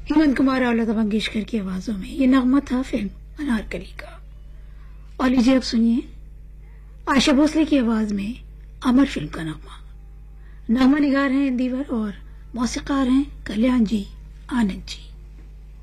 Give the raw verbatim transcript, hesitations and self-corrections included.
हेमंत कुमार और लता मंगेशकर की आवाजों में ये नगमा था फिल्म अनारकली का। और लीजिए अब सुनिए आशा भोसले की आवाज में अमर फिल्म का नगमा। नगमा निगार हैं इंदिवर और मौसीकार हैं कल्याण जी आनंद जी।